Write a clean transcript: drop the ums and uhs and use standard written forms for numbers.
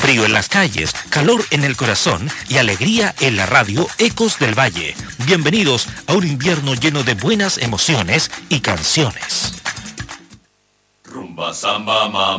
Frío en las calles, calor en el corazón y alegría en la radio Ecos del Valle. Bienvenidos a un invierno lleno de buenas emociones y canciones. Rumba, samba,